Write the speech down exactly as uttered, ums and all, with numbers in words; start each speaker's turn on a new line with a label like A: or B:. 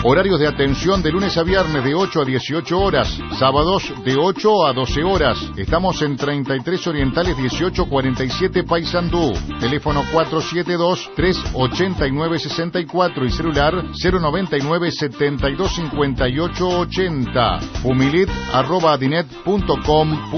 A: Horarios de atención de lunes a viernes de ocho a dieciocho horas, sábados de ocho a doce horas. Estamos en treinta y tres Orientales dieciocho cuarenta y siete Paysandú. Teléfono cuatro siete dos, tres ocho nueve, seis cuatro y celular cero noventa y nueve, setenta y dos cincuenta y ocho ochenta. Fumilit arroba adinet punto com